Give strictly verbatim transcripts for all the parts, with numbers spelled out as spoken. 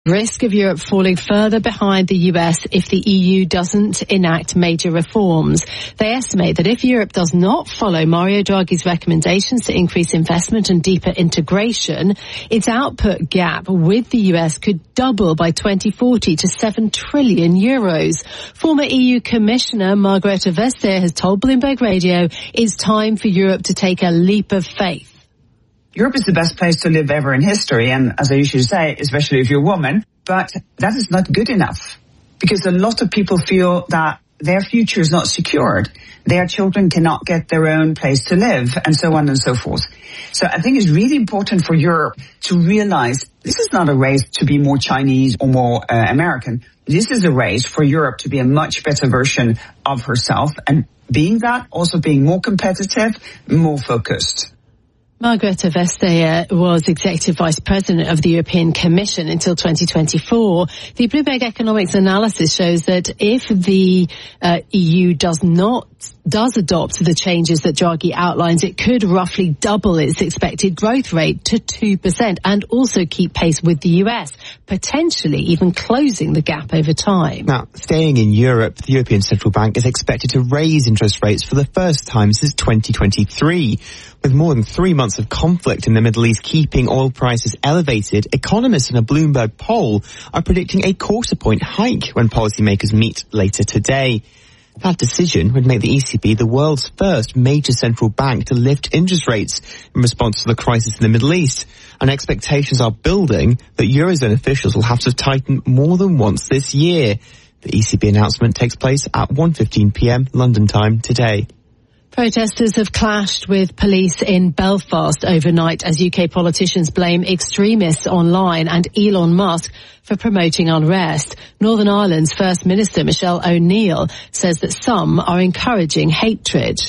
Risk of Europe falling further behind the U S if the E U doesn't enact major reforms. They estimate that if Europe does not follow Mario Draghi's recommendations to increase investment and deeper integration, its output gap with the U S could double by twenty forty to seven trillion euros. Former E U Commissioner Margrethe Vestager has told Bloomberg Radio it's time for Europe to take a leap of faith. Europe is the best place to live ever in history, and as I usually say, especially if you're a woman, but that is not good enough because a lot of people feel that their future is not secured. Their children cannot get their own place to live, and so on and so forth. So I think it's really important for Europe to realize this is not a race to be more Chinese or more uh, American. This is a race for Europe to be a much better version of herself, and being that, also being more competitive, more focused. Margrethe Vestager was Executive Vice President of the European Commission until twenty twenty-four. The Bloomberg Economics analysis shows that if the uh, E U does not does adopt the changes that Draghi outlines, it could roughly double its expected growth rate to two percent and also keep pace with the U S, potentially even closing the gap over time. Now, staying in Europe, the European Central Bank is expected to raise interest rates for the first time since twenty twenty-three. With more than three months of conflict in the Middle East keeping oil prices elevated, economists in a Bloomberg poll are predicting a quarter point hike when policymakers meet later today. That decision would make the E C B the world's first major central bank to lift interest rates in response to the crisis in the Middle East. And expectations are building that Eurozone officials will have to tighten more than once this year. The E C B announcement takes place at one fifteen p.m. London time today. Protesters have clashed with police in Belfast overnight as U K politicians blame extremists online and Elon Musk for promoting unrest. Northern Ireland's First Minister Michelle O'Neill says that some are encouraging hatred.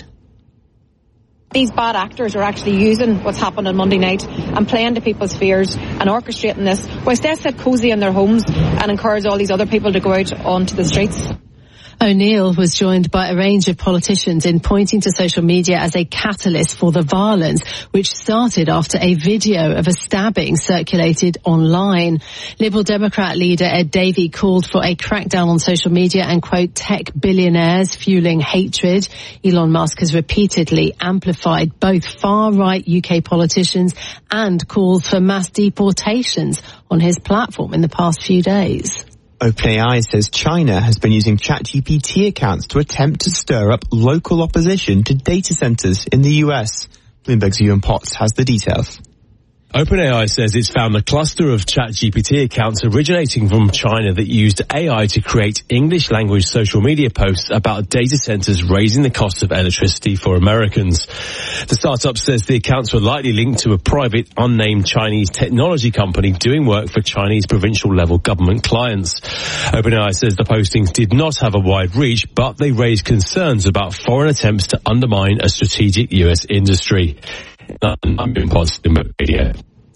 These bad actors are actually using what's happened on Monday night and playing to people's fears and orchestrating this, whilst they sit cosy in their homes and encourage all these other people to go out onto the streets. O'Neill was joined by a range of politicians in pointing to social media as a catalyst for the violence, which started after a video of a stabbing circulated online. Liberal Democrat leader Ed Davey called for a crackdown on social media and, quote, tech billionaires fueling hatred. Elon Musk has repeatedly amplified both far-right U K politicians and called for mass deportations on his platform in the past few days. OpenAI says China has been using ChatGPT accounts to attempt to stir up local opposition to data centers in the U S. Bloomberg's Ewan Potts has the details. OpenAI says it's found a cluster of ChatGPT accounts originating from China that used A I to create English-language social media posts about data centers raising the cost of electricity for Americans. The startup says the accounts were likely linked to a private, unnamed Chinese technology company doing work for Chinese provincial-level government clients. OpenAI says the postings did not have a wide reach, but they raised concerns about foreign attempts to undermine a strategic U S industry. I'm being positive radio.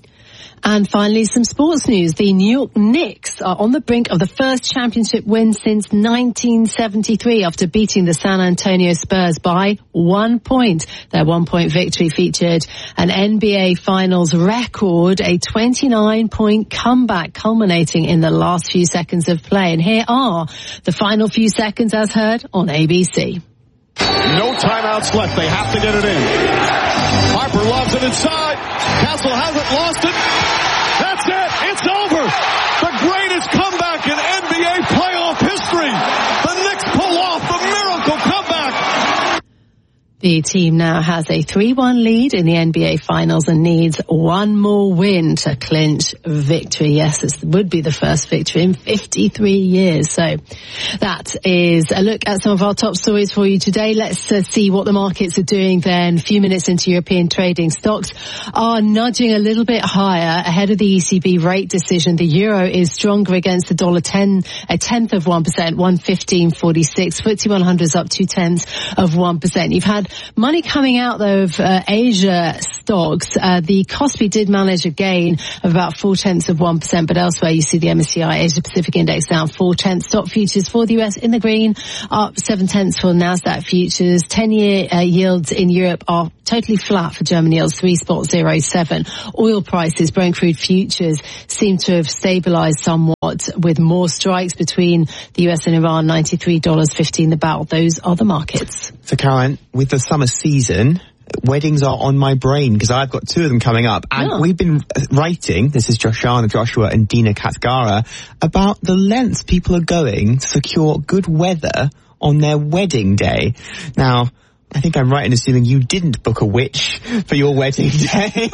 And finally, some sports news. The New York Knicks are on the brink of the first championship win since nineteen seventy-three after beating the San Antonio Spurs by one point. Their one-point victory featured an N B A Finals record, a twenty-nine point comeback culminating in the last few seconds of play. And here are the final few seconds as heard on A B C. No timeouts left. They have to get it in. Harper lobs it inside. Castle hasn't lost it. That's it. It's over. The greatest comeback in N B A playoff history. The Knicks pull off the miracle comeback. The team now has a three one lead in the N B A Finals and needs one more win to clinch victory. Yes, this would be the first victory in fifty-three years. So that is a look at some of our top stories for you today. Let's uh, see what the markets are doing then. A few minutes into European trading, stocks are nudging a little bit higher ahead of the E C B rate decision. The euro is stronger against the dollar, ten, a tenth of one percent, one fifteen forty-six. F T S E one hundred is up two tenths of one percent. You've had money coming out, though, of uh, Asia stocks. Uh, the Kospi did manage a gain of about four tenths of one percent, but elsewhere you see the M S C I Asia Pacific Index down four tenths. Stock futures for the U S in the green, up seven tenths for NASDAQ futures. ten-year uh, yields in Europe are totally flat for Germany yields, three point zero seven. Oil prices, Brent crude futures seem to have stabilized somewhat with more strikes between the U S and Iran, ninety-three dollars fifteen the barrel. Those are the markets. So Caroline, with the summer season, weddings are on my brain because I've got two of them coming up. And oh. we've been writing, this is Joshana Joshua and Dina Katgara, about the lengths people are going to secure good weather on their wedding day. Now, I think I'm right in assuming you didn't book a witch for your wedding day.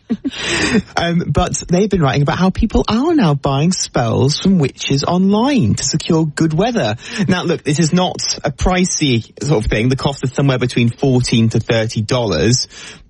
um, but they've been writing about how people are now buying spells from witches online to secure good weather. Now, look, this is not a pricey sort of thing. The cost is somewhere between fourteen to thirty dollars.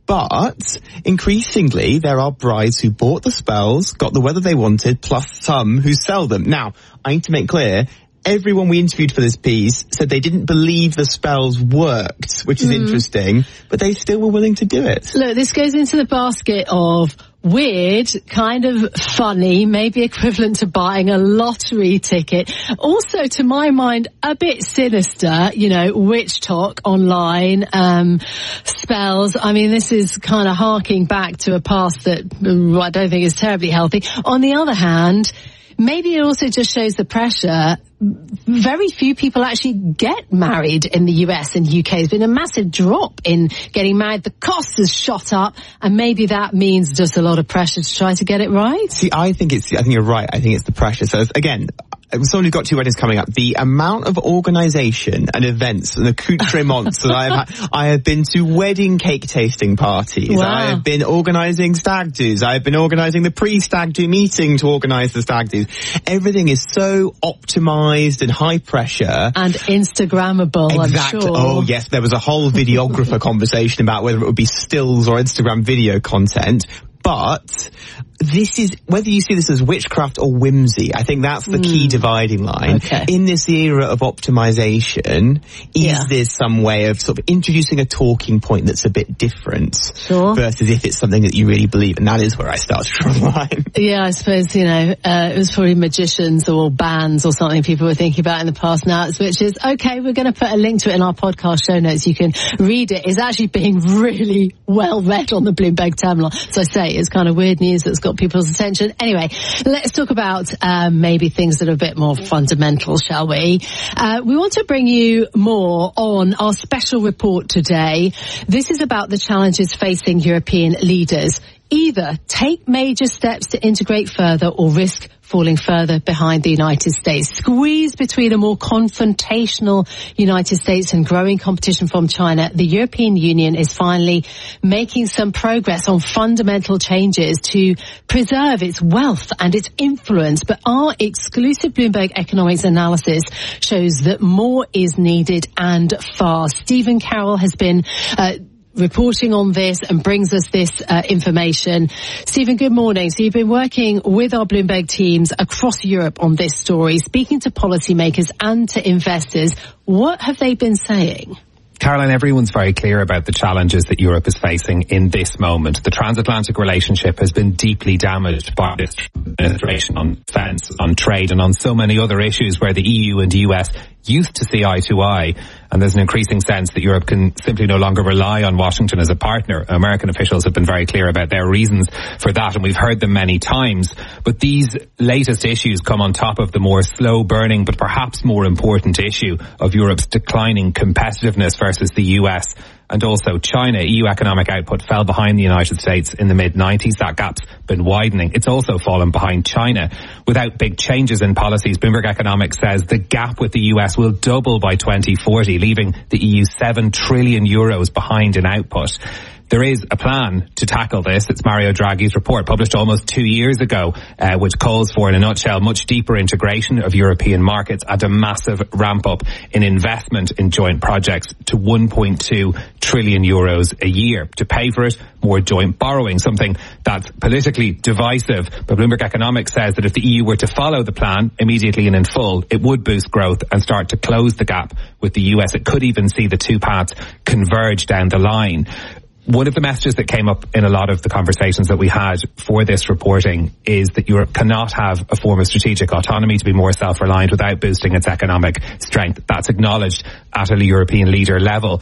But increasingly, there are brides who bought the spells, got the weather they wanted, plus some who sell them. Now, I need to make clear, everyone we interviewed for this piece said they didn't believe the spells worked, which is mm. interesting, but they still were willing to do it. Look, this goes into the basket of weird, kind of funny, maybe equivalent to buying a lottery ticket. Also, to my mind, a bit sinister, you know, witch talk online, um, spells. I mean, this is kind of harking back to a past that I don't think is terribly healthy. On the other hand, maybe it also just shows the pressure. Very few people actually get married in the U S and U K. There's been a massive drop in getting married. The cost has shot up, and maybe that means just a lot of pressure to try to get it right. See, I think it's, I think you're right. I think it's the pressure. So again, someone who's got two weddings coming up, the amount of organisation and events and accoutrements that I have had, I have been to wedding cake tasting parties. Wow. I have been organising stag do's. I have been organising the pre-stag do meeting to organise the stag do's. Everything is so optimised and high pressure. And Instagrammable, exactly. I'm sure. Oh, yes. There was a whole videographer conversation about whether it would be stills or Instagram video content. But this is, whether you see this as witchcraft or whimsy, I think that's the mm. key dividing line. Okay. In this era of optimization, is yeah. there some way of sort of introducing a talking point that's a bit different sure. versus if it's something that you really believe? And that is where I start to draw the line. Yeah, I suppose, you know, uh, it was probably magicians or bands or something people were thinking about in the past. Now it's witches. Okay, we're going to put a link to it in our podcast show notes. You can read it. It's actually being really well read on the Bloomberg terminal. So I say, it's kind of weird news that's got people's attention. Anyway, let's talk about um, maybe things that are a bit more fundamental, shall we? Uh, we want to bring you more on our special report today. This is about the challenges facing European leaders. Either take major steps to integrate further or risk falling further behind the United States. Squeezed between a more confrontational United States and growing competition from China, the European Union is finally making some progress on fundamental changes to preserve its wealth and its influence. But our exclusive Bloomberg Economics analysis shows that more is needed and fast. Stephen Carroll has been uh, reporting on this and brings us this uh, information. Stephen, good morning. So you've been working with our Bloomberg teams across Europe on this story, speaking to policymakers and to investors. What have they been saying? Caroline, everyone's very clear about the challenges that Europe is facing in this moment. The transatlantic relationship has been deeply damaged by this administration on defence, on trade and on so many other issues where the E U and the U S used to see eye to eye, and there's an increasing sense that Europe can simply no longer rely on Washington as a partner. American officials have been very clear about their reasons for that, and we've heard them many times. But these latest issues come on top of the more slow-burning but perhaps more important issue of Europe's declining competitiveness versus the U S and also China. E U economic output fell behind the United States in the mid nineties. That gap's been widening. It's also fallen behind China. Without big changes in policies, Bloomberg Economics says the gap with the U S will double by twenty forty, leaving the E U seven trillion euros behind in output. There is a plan to tackle this. It's Mario Draghi's report published almost two years ago, uh, which calls for, in a nutshell, much deeper integration of European markets and a massive ramp up in investment in joint projects to one point two trillion euros a year. To pay for it, more joint borrowing, something that's politically divisive. But Bloomberg Economics says that if the E U were to follow the plan immediately and in full, it would boost growth and start to close the gap with the U S. It could even see the two paths converge down the line. One of the messages that came up in a lot of the conversations that we had for this reporting is that Europe cannot have a form of strategic autonomy to be more self-reliant without boosting its economic strength. That's acknowledged at a European leader level.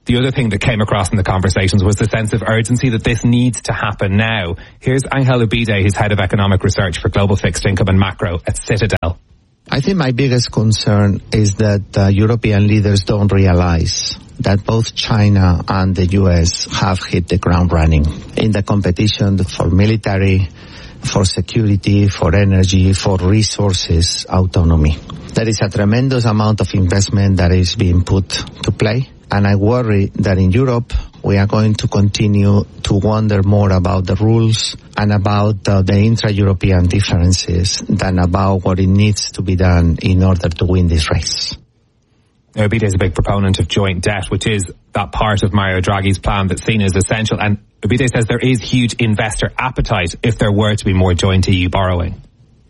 The other thing that came across in the conversations was the sense of urgency that this needs to happen now. Here's Angel Ubide, who's head of economic research for global fixed income and macro at Citadel. I think my biggest concern is that uh, European leaders don't realize that both China and the U S have hit the ground running in the competition for military, for security, for energy, for resources, autonomy. There is a tremendous amount of investment that is being put to play, and I worry that in Europe we are going to continue to wonder more about the rules and about uh, the intra-European differences than about what it needs to be done in order to win this race. Ubide is a big proponent of joint debt, which is that part of Mario Draghi's plan that's seen as essential. And Ubide says there is huge investor appetite if there were to be more joint E U borrowing.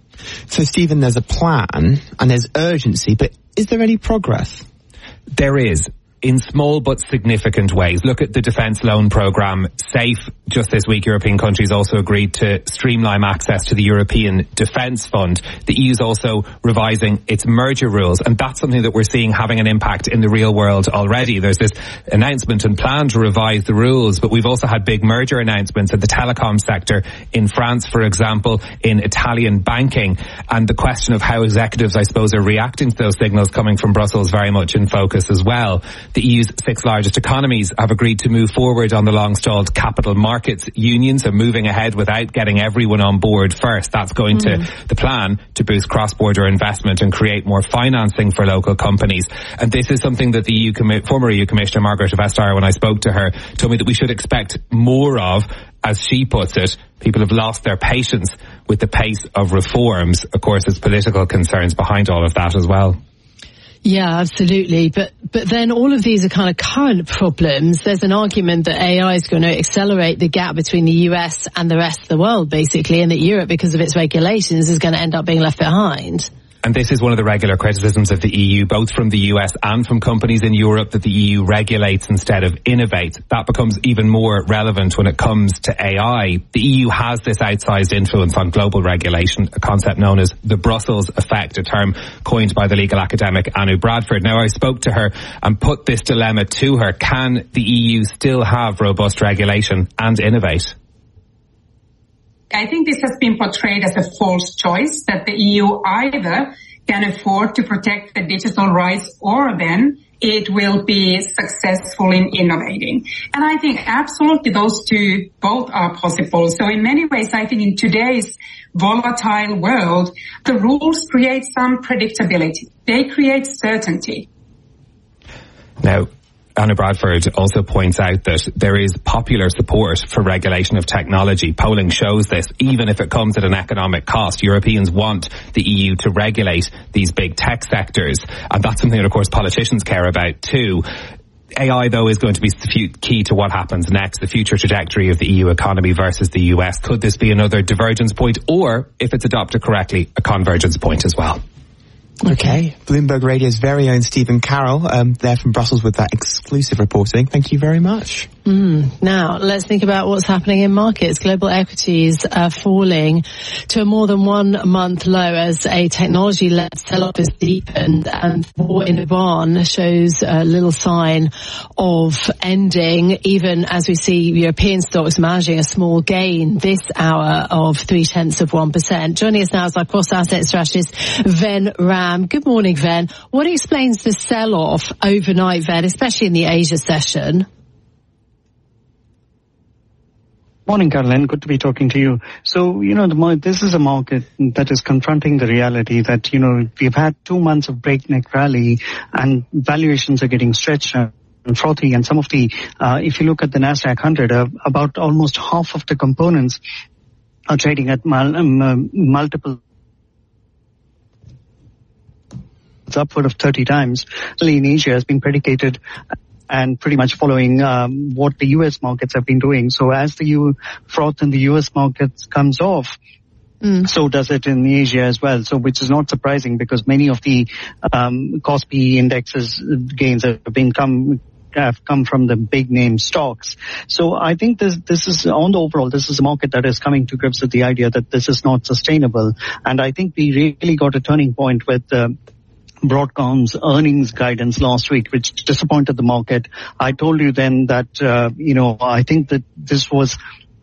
So, Stephen, there's a plan and there's urgency, but is there any progress? There is. In small but significant ways. Look at the defence loan programme, SAFE. Just this week, European countries also agreed to streamline access to the European Defence Fund. The E U is also revising its merger rules, and that's something that we're seeing having an impact in the real world already. There's this announcement and plan to revise the rules, but we've also had big merger announcements in the telecom sector in France, for example, in Italian banking, and the question of how executives, I suppose, are reacting to those signals coming from Brussels very much in focus as well. The E U's six largest economies have agreed to move forward on the long-stalled capital markets union, so moving ahead without getting everyone on board first. That's going mm. to the plan to boost cross-border investment and create more financing for local companies. And this is something that the E U com- former E U Commissioner Margaret Vestager, when I spoke to her, told me that we should expect more of. As she puts it, people have lost their patience with the pace of reforms. Of course, there's political concerns behind all of that as well. Yeah, absolutely. But but then all of these are kind of current problems. There's an argument that A I is going to accelerate the gap between the U S and the rest of the world, basically, and that Europe, because of its regulations, is going to end up being left behind. And this is one of the regular criticisms of the E U, both from the U S and from companies in Europe, that the E U regulates instead of innovates. That becomes even more relevant when it comes to A I. The E U has this outsized influence on global regulation, a concept known as the Brussels effect, a term coined by the legal academic Anu Bradford. Now, I spoke to her and put this dilemma to her. Can the E U still have robust regulation and innovate? I think this has been portrayed as a false choice, that the E U either can afford to protect the digital rights or then it will be successful in innovating. And I think absolutely those two both are possible. So in many ways, I think in today's volatile world, the rules create some predictability. They create certainty. Now, Anna Bradford also points out that there is popular support for regulation of technology. Polling shows this, even if it comes at an economic cost. Europeans want the E U to regulate these big tech sectors. And that's something that, of course, politicians care about too. A I, though, is going to be key to what happens next, the future trajectory of the E U economy versus the U S. Could this be another divergence point, or, if it's adopted correctly, a convergence point as well? Okay. Bloomberg Radio's very own Stephen Carroll, um, there from Brussels with that exclusive reporting. Thank you very much. Mm. Now, let's think about what's happening in markets. Global equities are falling to a more than one month low as a technology-led sell-off has deepened, and war in Iran shows a little sign of ending, even as we see European stocks managing a small gain this hour of three-tenths of one percent. Joining us now is our cross-asset strategist, Ven Ram. Good morning, Ven. What explains the sell-off overnight, Ven, especially in the Asia session? Morning, Caroline. Good to be talking to you. So, you know, the, this is a market that is confronting the reality that, you know, we've had two months of breakneck rally and valuations are getting stretched and frothy. And some of the, uh, if you look at the NASDAQ one hundred, uh, about almost half of the components are trading at mul- um, uh, multiple it's upward of thirty times. In Asia has been predicated and pretty much following um, what the U S markets have been doing. So as the U froth in the U S markets comes off, mm. so does it in Asia as well. So which is not surprising because many of the um, Kospi indexes gains have been come have come from the big name stocks. So I think this this is on the overall, this is a market that is coming to grips with the idea that this is not sustainable. And I think we really got a turning point with uh, Broadcom's earnings guidance last week, which disappointed the market. I told you then that, uh, you know, I think that this was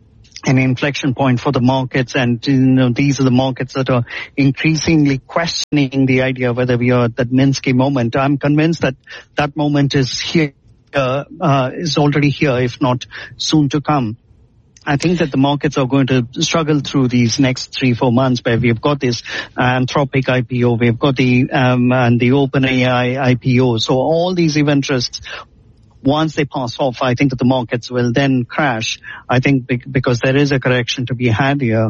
an inflection point for the markets, and you know, these are the markets that are increasingly questioning the idea of whether we are at that Minsky moment. I'm convinced that that moment is here, uh, uh, is already here, if not soon to come. I think that the markets are going to struggle through these next three, four months where we've got this Anthropic I P O, we've got the, um, and the OpenAI I P O. So all these event risks, once they pass off, I think that the markets will then crash. I think because there is a correction to be had here.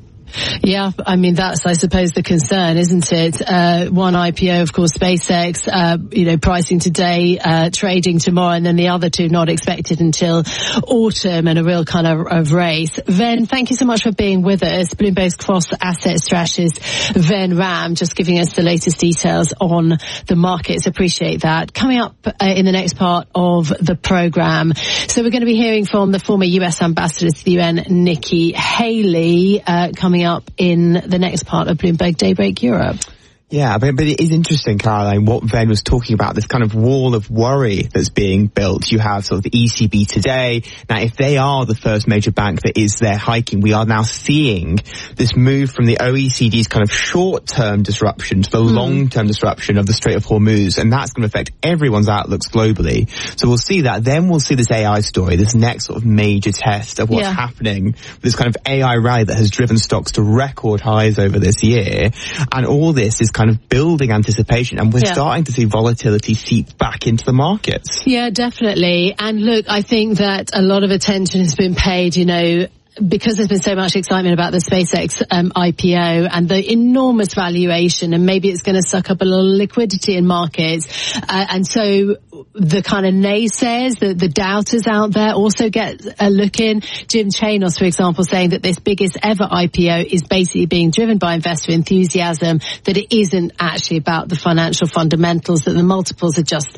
Yeah, I mean, that's, I suppose, the concern, isn't it? Uh, one I P O, of course, SpaceX, uh, you know, pricing today, uh, trading tomorrow, and then the other two not expected until autumn, and a real kind of, of race. Ven, thank you so much for being with us. Bloomberg's cross-asset strategist, Ven Ram, just giving us the latest details on the markets. Appreciate that. Coming up uh, in the next part of the program. So we're going to be hearing from the former U S ambassador to the U N, Nikki Haley, uh, coming up in the next part of Bloomberg Daybreak Europe. Yeah, but, but it is interesting, Caroline, what Ven was talking about, this kind of wall of worry that's being built. You have sort of the E C B today. Now, if they are the first major bank that is there hiking, we are now seeing this move from the O E C D's kind of short-term disruption to the mm. long-term disruption of the Strait of Hormuz, and that's going to affect everyone's outlooks globally. So we'll see that. Then we'll see this A I story, this next sort of major test of what's yeah. happening with this kind of A I rally that has driven stocks to record highs over this year. And all this is kind of building anticipation, and we're yeah. starting to see volatility seep back into the markets. Yeah, definitely. And look, I think that a lot of attention has been paid, you know, because there's been so much excitement about the SpaceX um, I P O and the enormous valuation, and maybe it's going to suck up a little liquidity in markets. Uh, and so the kind of naysayers, the, the doubters out there also get a look in. Jim Chanos, for example, saying that this biggest ever I P O is basically being driven by investor enthusiasm, that it isn't actually about the financial fundamentals, that the multiples are just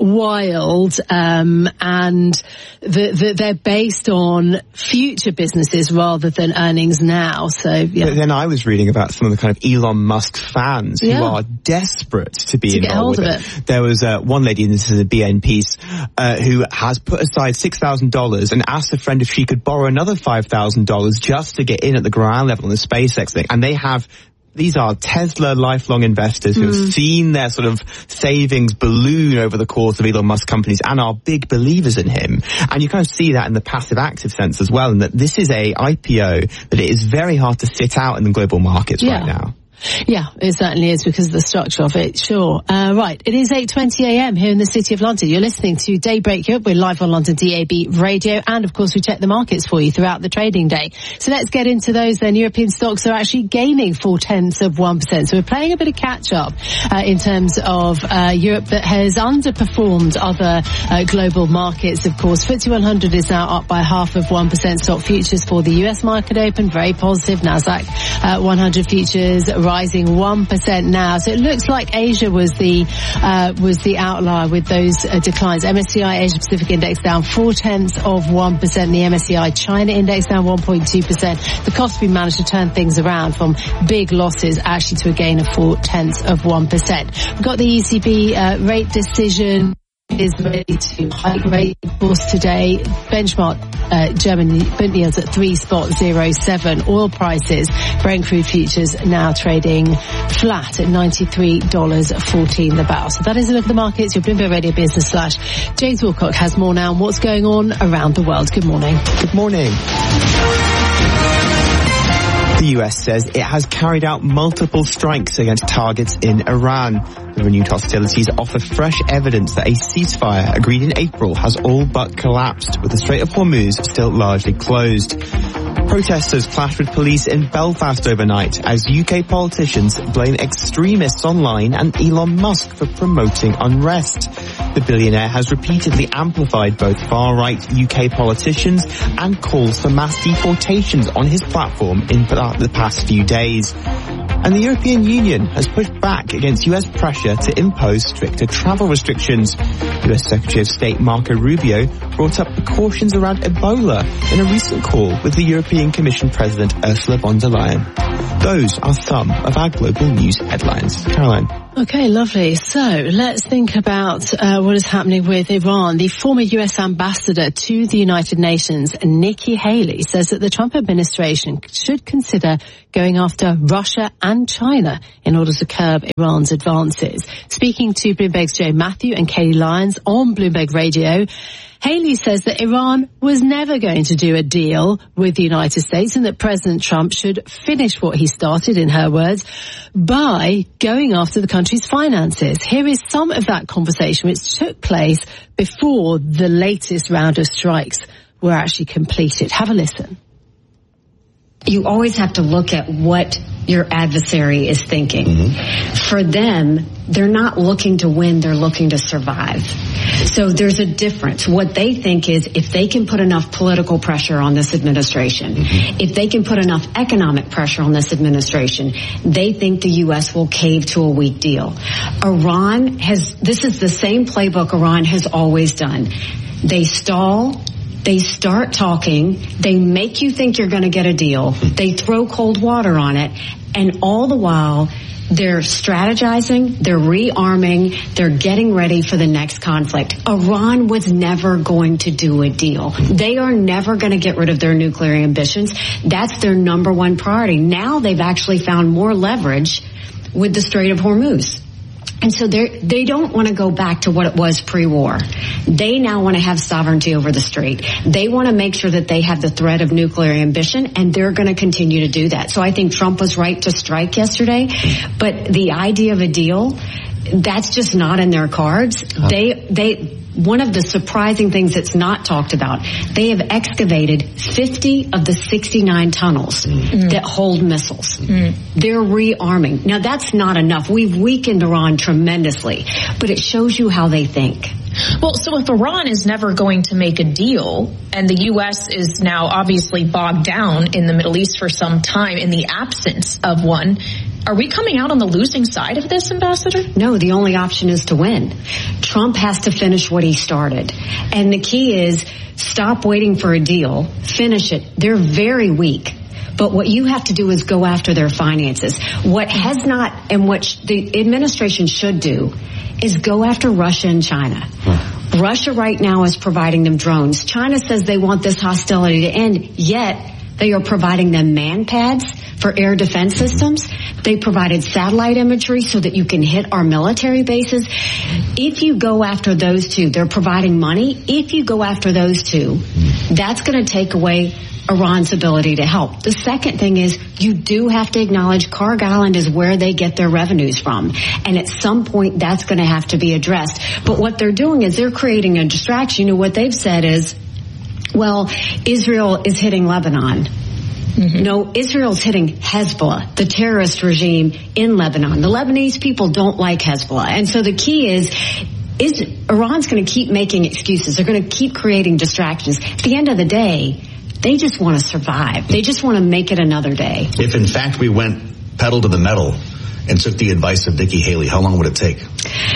wild, um, and that the, they're based on future business rather than earnings now. So yeah. But then I was reading about some of the kind of Elon Musk fans yeah. who are desperate to be to involved with it. it. There was uh, one lady, and this is a B N piece, uh, who has put aside six thousand dollars and asked a friend if she could borrow another five thousand dollars just to get in at the ground level on the SpaceX thing. And they have These are Tesla lifelong investors who mm. have seen their sort of savings balloon over the course of Elon Musk companies and are big believers in him. And you kind of see that in the passive active sense as well, and that this is a I P O that it is very hard to sit out in the global markets yeah. right now. Yeah, it certainly is because of the structure of it, sure. Uh, right, it is eight twenty a m here in the City of London. You're listening to Daybreak Europe. We're live on London D A B radio, and of course we check the markets for you throughout the trading day. So let's get into those then. European stocks are actually gaining four tenths of one percent. So we're playing a bit of catch up uh, in terms of uh, Europe that has underperformed other uh, global markets, of course. F T S E one hundred is now up by half of one percent. Stock futures for the U S market open, very positive. Nasdaq uh, one hundred futures rising one percent now. So it looks like Asia was the uh, was the outlier with those uh, declines. M S C I Asia Pacific Index down four tenths of one percent. The M S C I China Index down one point two percent. The Kospi managed to turn things around from big losses actually to a gain of four tenths of one percent. We've got the E C B uh, rate decision is ready to hike rate course today. Benchmark uh, Germany Bund yields at three spot zero seven. Oil prices, Brent crude futures now trading flat at ninety-three dollars fourteen the barrel. So that is a look at the markets. Your Bloomberg Radio Business Flash. James Wilcock has more now on what's going on around the world. Good morning. Good morning. The U S says it has carried out multiple strikes against targets in Iran. The renewed hostilities offer fresh evidence that a ceasefire agreed in April has all but collapsed, with the Strait of Hormuz still largely closed. Protesters clashed with police in Belfast overnight as U K politicians blame extremists online and Elon Musk for promoting unrest. The billionaire has repeatedly amplified both far-right U K politicians and calls for mass deportations on his platform in the past few days. And the European Union has pushed back against U S pressure to impose stricter travel restrictions. U S Secretary of State Marco Rubio brought up precautions around Ebola in a recent call with the European Commission President Ursula von der Leyen. Those are some of our global news headlines. Caroline. Okay, lovely. So let's think about uh, what is happening with Iran. The former U S ambassador to the United Nations, Nikki Haley, says that the Trump administration should consider going after Russia and China in order to curb Iran's advances. Speaking to Bloomberg's Joe Matthew and Katie Lyons on Bloomberg Radio, Haley says that Iran was never going to do a deal with the United States and that President Trump should finish what he started, in her words, by going after the country's finances. Here is some of that conversation which took place before the latest round of strikes were actually completed. Have a listen. You always have to look at what your adversary is thinking. Mm-hmm. For them, they're not looking to win, they're looking to survive. So there's a difference. What they think is if they can put enough political pressure on this administration, mm-hmm. if they can put enough economic pressure on this administration, they think the U S will cave to a weak deal. Iran has, this is the same playbook Iran has always done. They stall. They start talking, they make you think you're going to get a deal, they throw cold water on it, and all the while they're strategizing, they're rearming, they're getting ready for the next conflict. Iran was never going to do a deal. They are never going to get rid of their nuclear ambitions. That's their number one priority. Now they've actually found more leverage with the Strait of Hormuz. And so they they don't want to go back to what it was pre-war. They now want to have sovereignty over the strait. They want to make sure that they have the threat of nuclear ambition, and they're going to continue to do that. So I think Trump was right to strike yesterday, but the idea of a deal, that's just not in their cards. Oh. They they one of the surprising things that's not talked about, they have excavated fifty of the sixty-nine tunnels mm. that hold missiles. Mm. They're rearming. Now, that's not enough. We've weakened Iran tremendously, but it shows you how they think. Well, so if Iran is never going to make a deal, and the U S is now obviously bogged down in the Middle East for some time in the absence of one, are we coming out on the losing side of this, Ambassador? No, the only option is to win. Trump has to finish what he started. And the key is stop waiting for a deal, finish it. They're very weak. But what you have to do is go after their finances. What has not, and what the administration should do, is go after Russia and China. Hmm. Russia right now is providing them drones. China says they want this hostility to end, yet they are providing them man pads for air defense systems. They provided satellite imagery so that you can hit our military bases. If you go after those two, they're providing money. If you go after those two, that's going to take away Iran's ability to help. The second thing is you do have to acknowledge Kharg Island is where they get their revenues from. And at some point, that's going to have to be addressed. But what they're doing is they're creating a distraction. You know, what they've said is, well, Israel is hitting Lebanon. Mm-hmm. No, Israel's hitting Hezbollah, the terrorist regime in Lebanon. The Lebanese people don't like Hezbollah. And so the key is, is Iran's going to keep making excuses. They're going to keep creating distractions. At the end of the day, they just want to survive. They just want to make it another day. If, in fact, we went pedal to the metal and took the advice of Nikki Haley, how long would it take?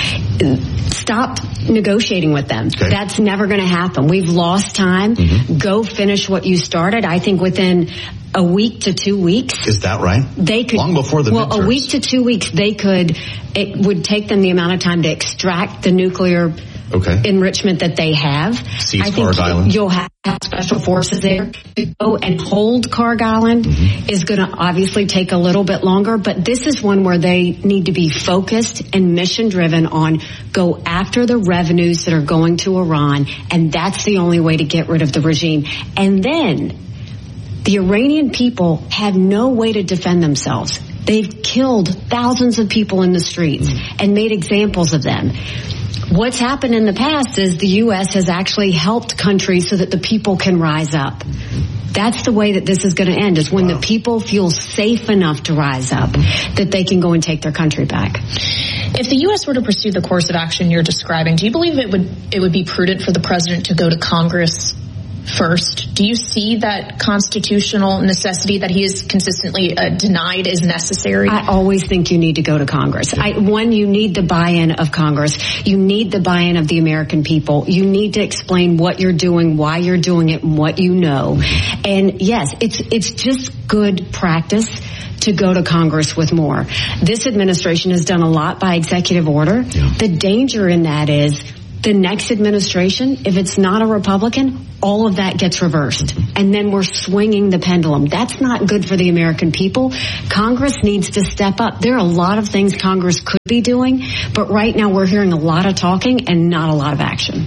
Stop negotiating with them. Okay. That's never going to happen. We've lost time. Mm-hmm. Go finish what you started. I think within a week to two weeks. Is that right? They could. Long before the Well, midterms. a week to two weeks, they could, it would take them the amount of time to extract the nuclear okay. enrichment that they have. Seize I think Kharg Island. You'll have special forces there to go and hold Kharg Island mm-hmm. is going to obviously take a little bit longer, but this is one where they need to be focused and mission driven on go after the revenues that are going to Iran, and that's the only way to get rid of the regime. And then the Iranian people have no way to defend themselves. They've killed thousands of people in the streets and made examples of them. What's happened in the past is the U S has actually helped countries so that the people can rise up. That's the way that this is going to end, is when wow. the people feel safe enough to rise up that they can go and take their country back. If the U S were to pursue the course of action you're describing, do you believe it would it would be prudent for the president to go to Congress first? Do you see that constitutional necessity that he has consistently uh, denied is necessary? I always think you need to go to Congress. I, one, you need the buy-in of Congress. You need the buy-in of the American people. You need to explain what you're doing, why you're doing it, and what you know. And yes, it's it's just good practice to go to Congress with more. This administration has done a lot by executive order. Yeah. The danger in that is the next administration, if it's not a Republican, all of that gets reversed. And then we're swinging the pendulum. That's not good for the American people. Congress needs to step up. There are a lot of things Congress could be doing, but right now we're hearing a lot of talking and not a lot of action.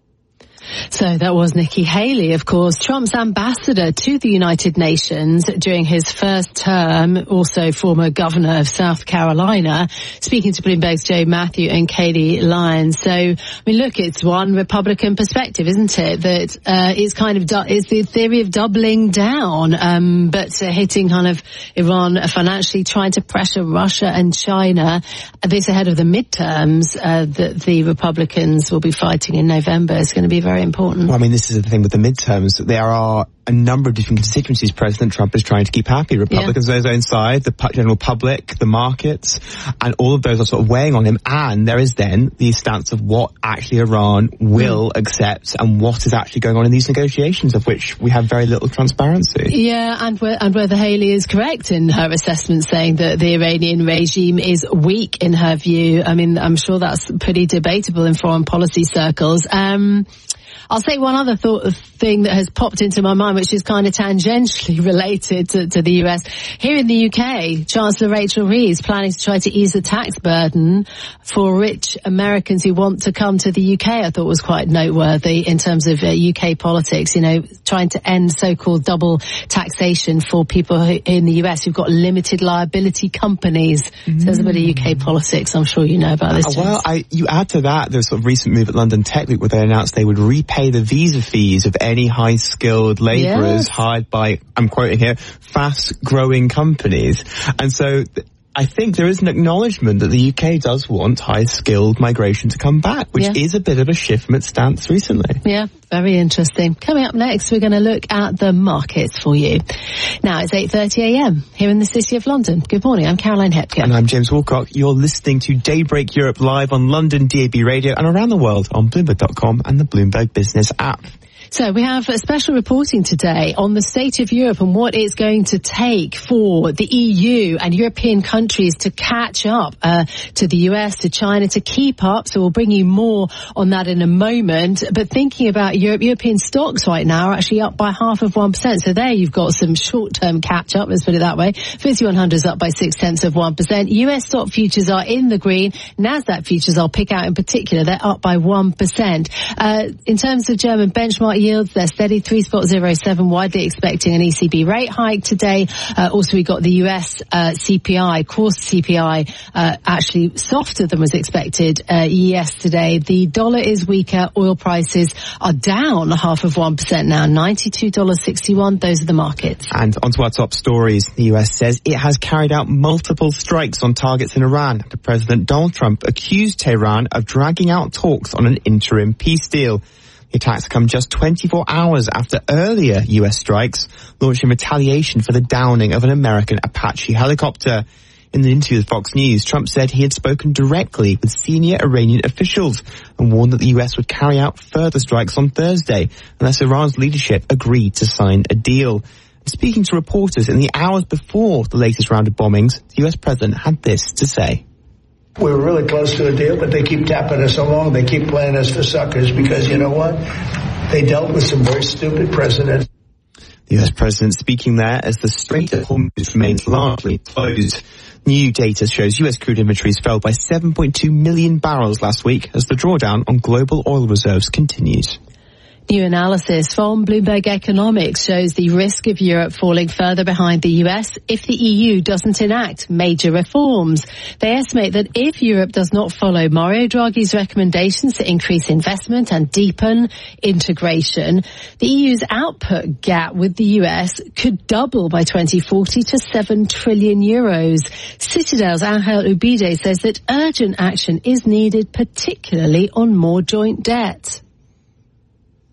So that was Nikki Haley, of course, Trump's ambassador to the United Nations during his first term, also former governor of South Carolina, speaking to Bloomberg's Joe Matthew and Katie Lyons. So, I mean, look, it's one Republican perspective, isn't it? That uh, it's kind of, du- it's the theory of doubling down, um, but uh, hitting kind of Iran financially, trying to pressure Russia and China. This ahead of the midterms uh, that the Republicans will be fighting in November is going to be very important. Well, I mean, this is the thing with the midterms. There are a number of different constituencies President Trump is trying to keep happy. Republicans yeah. on his own side, the general public, the markets, and all of those are sort of weighing on him. And there is then the stance of what actually Iran will mm. accept and what is actually going on in these negotiations, of which we have very little transparency. Yeah, and, wh- and whether Haley is correct in her assessment saying that the Iranian regime is weak in her view. I mean, I'm sure that's pretty debatable in foreign policy circles. Um, I'll say one other thought thing that has popped into my mind, which is kind of tangentially related to, to the U S. Here in the U K, Chancellor Rachel Reeves planning to try to ease the tax burden for rich Americans who want to come to the U K. I thought was quite noteworthy in terms of uh, U K politics, you know, trying to end so-called double taxation for people who, in the U S who've got limited liability companies. Mm. So there's a bit of U K politics. I'm sure you know about this. Uh, well, I, you add to that the sort of recent move at London Tech Week where they announced they would repay the visa fees of any high-skilled labourers yes. hired by, I'm quoting here, fast-growing companies. And so th- I think there is an acknowledgement that the U K does want high-skilled migration to come back, which yeah. is a bit of a shift from its stance recently. Yeah, very interesting. Coming up next, we're going to look at the markets for you. Now, it's eight thirty a.m. here in the City of London. Good morning, I'm Caroline Hepker. And I'm James Walcock. You're listening to Daybreak Europe live on London D A B Radio and around the world on Bloomberg dot com and the Bloomberg Business app. So we have a special reporting today on the state of Europe and what it's going to take for the E U and European countries to catch up uh, to the U S, to China, to keep up. So we'll bring you more on that in a moment. But thinking about Europe, European stocks right now are actually up by half of one percent. So there you've got some short-term catch-up, let's put it that way. FTSE one hundred is up by six-tenths of one percent. U S stock futures are in the green. NASDAQ futures I'll pick out in particular. They're up by one percent. Uh, in terms of German benchmark yields, they're steady, three point zero seven, widely expecting an E C B rate hike today. Uh, also, we got the U S uh, C P I, core C P I, uh, actually softer than was expected uh, yesterday. The dollar is weaker. Oil prices are down half of one percent now, ninety-two dollars sixty-one. Those are the markets. And onto our top stories. The U S says it has carried out multiple strikes on targets in Iran after President Donald Trump accused Tehran of dragging out talks on an interim peace deal. The attacks come just twenty-four hours after earlier U S strikes launched in retaliation for the downing of an American Apache helicopter. In an interview with Fox News, Trump said he had spoken directly with senior Iranian officials and warned that the U S would carry out further strikes on Thursday unless Iran's leadership agreed to sign a deal. Speaking to reporters in the hours before the latest round of bombings, the U S president had this to say. We were really close to a deal, but they keep tapping us along. They keep playing us for suckers because, you know what? They dealt with some very stupid precedents. The U S president speaking there as the Strait of Hormuz remains largely closed. New data shows U S crude inventories fell by seven point two million barrels last week as the drawdown on global oil reserves continues. New analysis from Bloomberg Economics shows the risk of Europe falling further behind the U S if the E U doesn't enact major reforms. They estimate that if Europe does not follow Mario Draghi's recommendations to increase investment and deepen integration, the E U's output gap with the U S could double by twenty forty to seven trillion euros. Citadel's Angel Ubide says that urgent action is needed, particularly on more joint debt.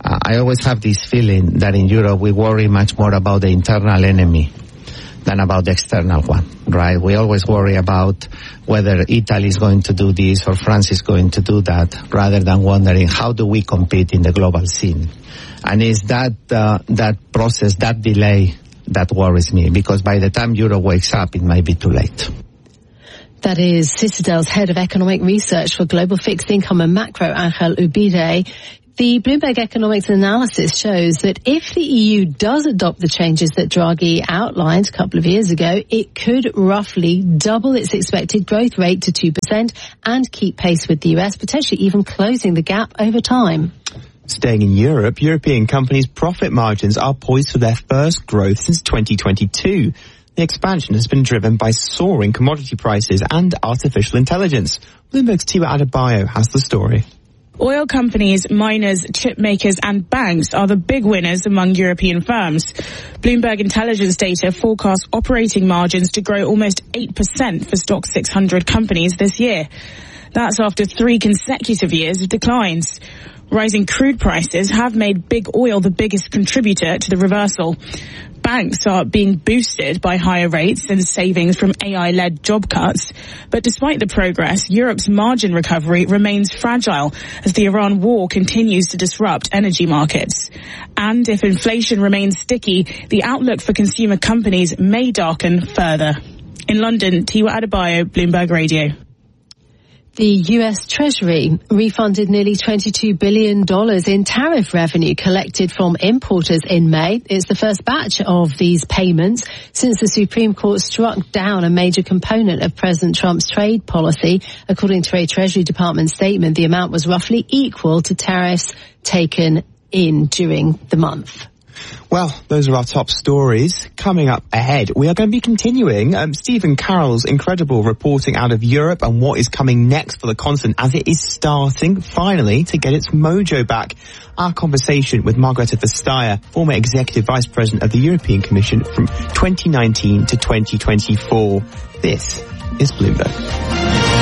Uh, I always have this feeling that in Europe we worry much more about the internal enemy than about the external one, right? We always worry about whether Italy is going to do this or France is going to do that, rather than wondering how do we compete in the global scene. And it's that uh, that process, that delay, that worries me, because by the time Europe wakes up, it might be too late. That is Citadel's head of economic research for global fixed income and macro, Angel Ubide. The Bloomberg Economics analysis shows that if the E U does adopt the changes that Draghi outlined a couple of years ago, it could roughly double its expected growth rate to two percent and keep pace with the U S, potentially even closing the gap over time. Staying in Europe, European companies' profit margins are poised for their first growth since twenty twenty-two. The expansion has been driven by soaring commodity prices and artificial intelligence. Bloomberg's Tiwa Adebayo has the story. Oil companies, miners, chip makers and banks are the big winners among European firms. Bloomberg Intelligence data forecasts operating margins to grow almost eight percent for Stoxx six hundred companies this year. That's after three consecutive years of declines. Rising crude prices have made big oil the biggest contributor to the reversal. Banks are being boosted by higher rates and savings from A I-led job cuts. But despite the progress, Europe's margin recovery remains fragile as the Iran war continues to disrupt energy markets. And if inflation remains sticky, the outlook for consumer companies may darken further. In London, Tiwa Adebayo, Bloomberg Radio. The U S Treasury refunded nearly twenty-two billion dollars in tariff revenue collected from importers in May. It's the first batch of these payments since the Supreme Court struck down a major component of President Trump's trade policy. According to a Treasury Department statement, the amount was roughly equal to tariffs taken in during the month. Well, those are our top stories. Coming up ahead, we are going to be continuing um, Stephen Carroll's incredible reporting out of Europe and what is coming next for the continent as it is starting, finally, to get its mojo back. Our conversation with Margrethe Vestager, former Executive Vice President of the European Commission from twenty nineteen to twenty twenty-four. This is Bloomberg.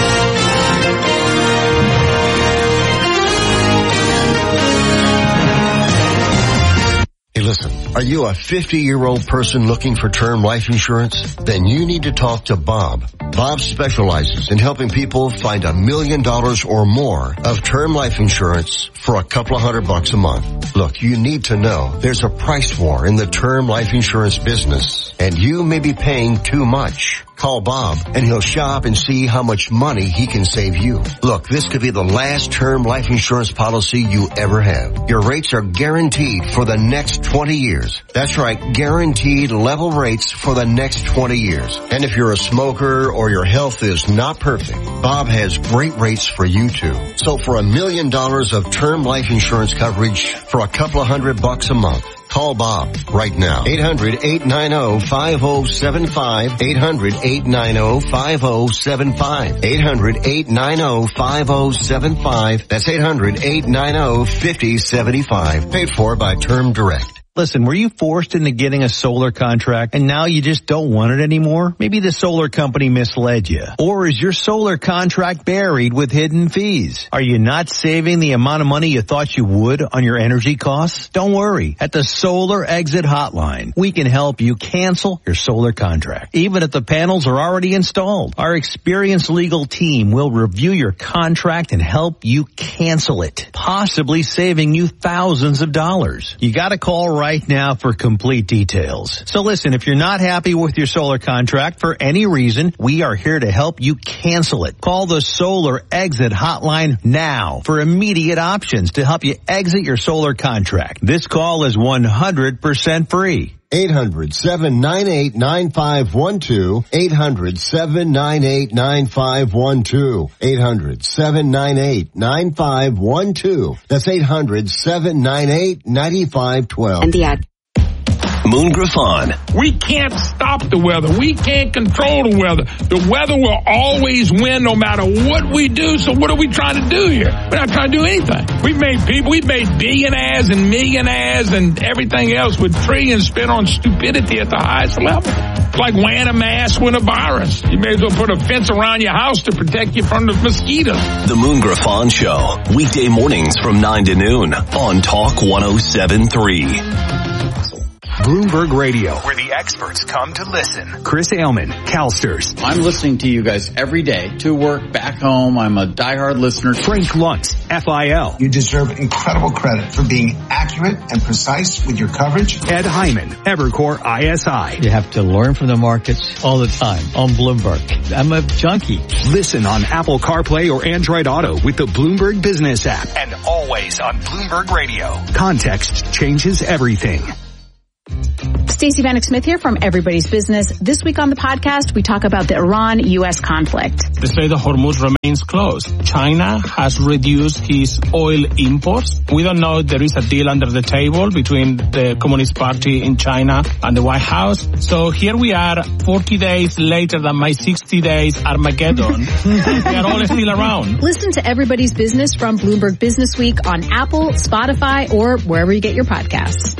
Hey, listen, are you a fifty-year-old person looking for term life insurance? Then you need to talk to Bob. Bob specializes in helping people find a million dollars or more of term life insurance for a couple of hundred bucks a month. Look, you need to know there's a price war in the term life insurance business, and you may be paying too much. Call Bob, and he'll shop and see how much money he can save you. Look, this could be the last term life insurance policy you ever have. Your rates are guaranteed for the next twenty years. That's right, guaranteed level rates for the next twenty years. And if you're a smoker or your health is not perfect, Bob has great rates for you too. So for a million dollars of term life insurance coverage for a couple of hundred bucks a month, call Bob right now. eight hundred, eight nine zero, five zero seven five. eight hundred, eight nine zero, five zero seven five. eight hundred, eight nine zero, five zero seven five. That's eight hundred, eight nine zero, five zero seven five. Paid for by Term Direct. Listen, were you forced into getting a solar contract and now you just don't want it anymore? Maybe the solar company misled you. Or is your solar contract buried with hidden fees? Are you not saving the amount of money you thought you would on your energy costs? Don't worry. At the Solar Exit Hotline, we can help you cancel your solar contract, even if the panels are already installed. Our experienced legal team will review your contract and help you cancel it, possibly saving you thousands of dollars. You gotta call right right now for complete details. So listen, if you're not happy with your solar contract for any reason, we are here to help you cancel it. Call the Solar Exit Hotline now for immediate options to help you exit your solar contract. This call is one hundred percent free. eight hundred, seven nine eight, nine five one two. eight hundred, seven nine eight, nine five one two. eight hundred, seven nine eight, nine five one two. That's eight hundred, seven nine eight, nine five one two. And the ad. Moon Griffon. We can't stop the weather. We can't control the weather. The weather will always win no matter what we do. So what are we trying to do here? We're not trying to do anything. We've made people, we've made billionaires and millionaires and everything else with trillions spent on stupidity at the highest level. like wearing a mask with a virus. You may as well put a fence around your house to protect you from the mosquitoes. The Moon Griffon Show, weekday mornings from nine to noon on Talk one oh seven point three. Bloomberg Radio, where the experts come to listen. Chris Ailman, CalSTRS. I'm listening to you guys every day, to work, back home. I'm a diehard listener. Frank Luntz, F I L. You deserve incredible credit for being accurate and precise with your coverage. Ed Hyman, Evercore I S I. You have to learn from the markets all the time on Bloomberg. I'm a junkie. Listen on Apple CarPlay or Android Auto with the Bloomberg Business app. And always on Bloomberg Radio. Context changes everything. Stacey Vanek Smith here from Everybody's Business. This week on the podcast, we talk about the Iran U S conflict. The Strait of Hormuz remains closed. China has reduced its oil imports. We don't know if there is a deal under the table between the Communist Party in China and the White House. So here we are, forty days later than my sixty days Armageddon. We are all still around. Listen to Everybody's Business from Bloomberg Business Week on Apple, Spotify, or wherever you get your podcasts.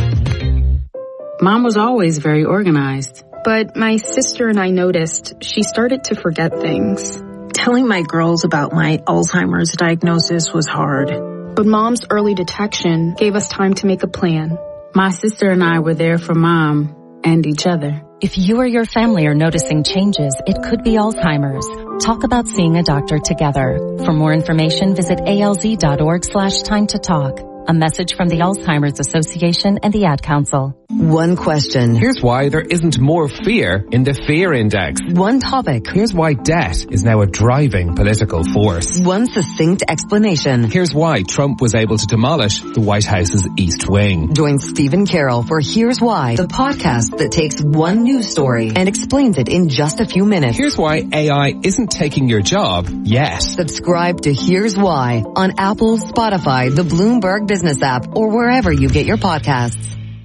Mom was always very organized, but my sister and I noticed she started to forget things. Telling my girls about my Alzheimer's diagnosis was hard, but Mom's early detection gave us time to make a plan. My sister and I were there for Mom and each other. If you or your family are noticing changes, it could be Alzheimer's. Talk about seeing a doctor together. For more information, visit alz.org slash time to talk. A message from the Alzheimer's Association and the Ad Council. One question. Here's why there isn't more fear in the fear index. One topic. Here's why debt is now a driving political force. One succinct explanation. Here's why Trump was able to demolish the White House's East Wing. Join Stephen Carroll for Here's Why, the podcast that takes one news story and explains it in just a few minutes. Here's why A I isn't taking your job yet. Subscribe to Here's Why on Apple, Spotify, the Bloomberg Business app, or wherever you get your podcasts.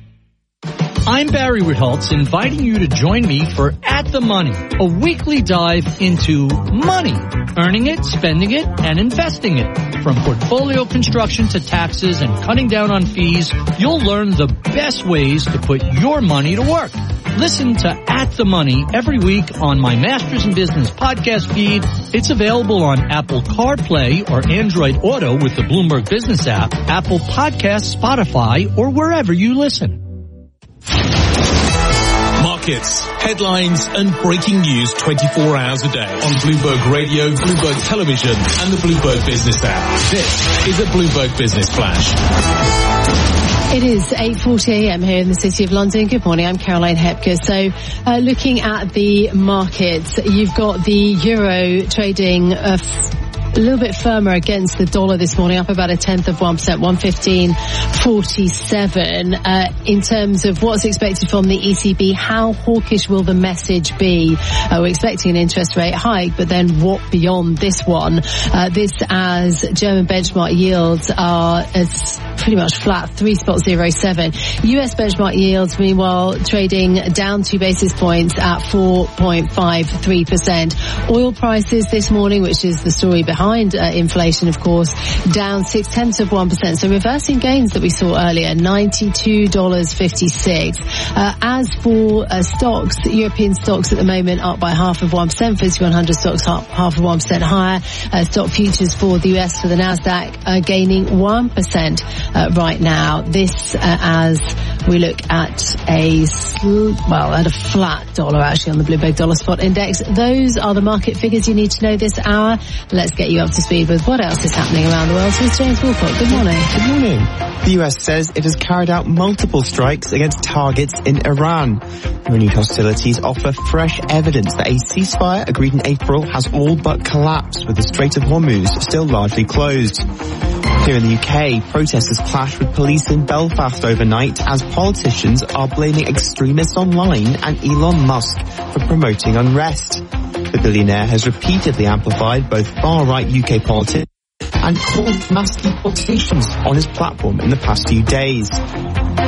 I'm Barry Ritholtz, inviting you to join me for At the Money, a weekly dive into money, earning it, spending it, and investing it. From portfolio construction to taxes and cutting down on fees, you'll learn the best ways to put your money to work. Listen to At the Money every week on my Masters in Business podcast feed. It's available on Apple CarPlay or Android Auto with the Bloomberg Business app, Apple Podcasts, Spotify, or wherever you listen. Markets, headlines, and breaking news twenty-four hours a day on Bloomberg Radio, Bloomberg Television, and the Bloomberg Business app. This is a Bloomberg Business Flash. It is eight forty a.m. here in the City of London. Good morning, I'm Caroline Hepker. So uh, looking at the markets, you've got the euro trading uh, f- a little bit firmer against the dollar this morning, up about a tenth of one percent, one fifteen forty-seven. Uh, in terms of what's expected from the E C B, how hawkish will the message be? Uh, we're expecting an interest rate hike, but then what beyond this one? Uh, this as German benchmark yields are as pretty much flat, three point zero seven. U S benchmark yields, meanwhile, trading down two basis points at four point five three percent. Oil prices this morning, which is the story behind Behind uh, inflation, of course, down six tenths of one percent. So reversing gains that we saw earlier, ninety-two dollars fifty-six. Uh, as for uh, stocks, European stocks at the moment up by half of one percent. fifty-one hundred stocks up half of one percent higher. Uh, stock futures for the U S, for the Nasdaq, uh, gaining one percent uh, right now. This uh, as we look at a sl- well at a flat dollar actually on the Bloomberg Dollar Spot Index. Those are the market figures you need to know this hour. Let's get you up to speed with what else is happening around the world with James Wolcott. Good morning. Good morning. The U S says it has carried out multiple strikes against targets in Iran. Renewed hostilities offer fresh evidence that a ceasefire agreed in April has all but collapsed, with the Strait of Hormuz still largely closed. Here in the U K, protesters clashed with police in Belfast overnight as politicians are blaming extremists online and Elon Musk for promoting unrest. The billionaire has repeatedly amplified both far-right U K politics and called mass deportations on his platform in the past few days.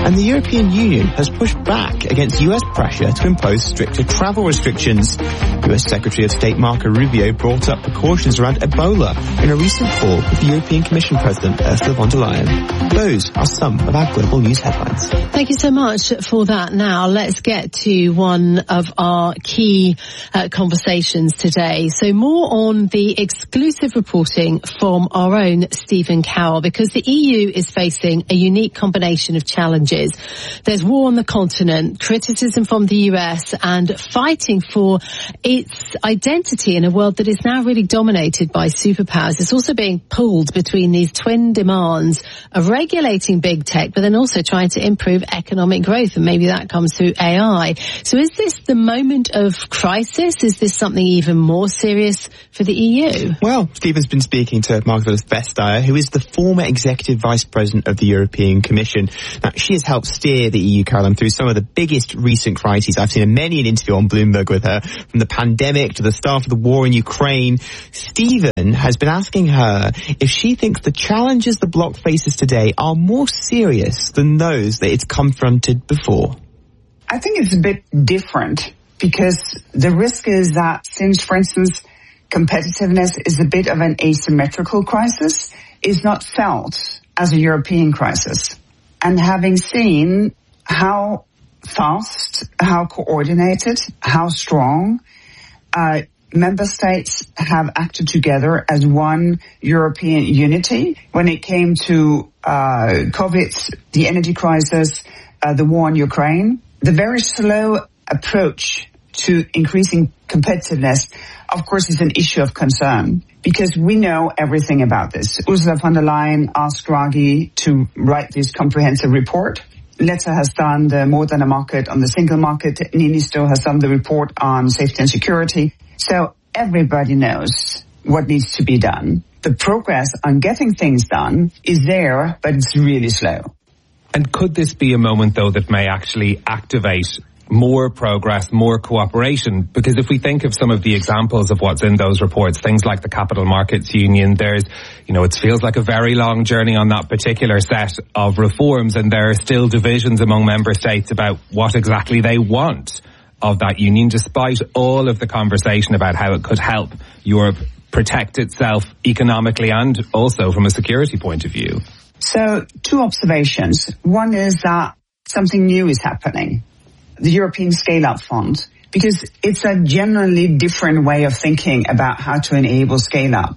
And the European Union has pushed back against U S pressure to impose stricter travel restrictions. U S Secretary of State Marco Rubio brought up precautions around Ebola in a recent call with the European Commission President Ursula von der Leyen. Those are some of our global news headlines. Thank you so much for that. Now let's get to one of our key uh, conversations today. So more on the exclusive reporting from our own Stephen Carroll, because the E U is facing a unique combination of challenges. There's war on the continent, criticism from the U S, and fighting for its identity in a world that is now really dominated by superpowers. It's also being pulled between these twin demands of regulating big tech, but then also trying to improve economic growth, and maybe that comes through A I. So is this the moment of crisis? Is this something even more serious for the E U? Well, Stephen's been speaking to Margrethe Vestager, who is the former Executive Vice President of the European Commission. Now, she has helped steer the E U, Caroline, through some of the biggest recent crises. I've seen many an interview on Bloomberg with her, from the pandemic to the start of the war in Ukraine. Stephen has been asking her if she thinks the challenges the bloc faces today are more serious than those that it's confronted before. I think it's a bit different, because the risk is that since, for instance, competitiveness is a bit of an asymmetrical crisis, is not felt as a European crisis. And having seen how fast, how coordinated, how strong uh, member states have acted together as one European unity when it came to uh, COVID, the energy crisis, uh, the war in Ukraine, the very slow approach to increasing competitiveness, of course, is an issue of concern, because we know everything about this. Ursula von der Leyen asked Draghi to write this comprehensive report. Letta has done the more than a market on the single market. Niinisto has done the report on safety and security. So everybody knows what needs to be done. The progress on getting things done is there, but it's really slow. And could this be a moment, though, that may actually activate more progress, more cooperation? Because if we think of some of the examples of what's in those reports, things like the Capital Markets Union, there's, you know, it feels like a very long journey on that particular set of reforms, and there are still divisions among member states about what exactly they want of that union, despite all of the conversation about how it could help Europe protect itself economically and also from a security point of view. So, two observations. One is that something new is happening. The European Scale-Up Fund, because it's a generally different way of thinking about how to enable scale-up.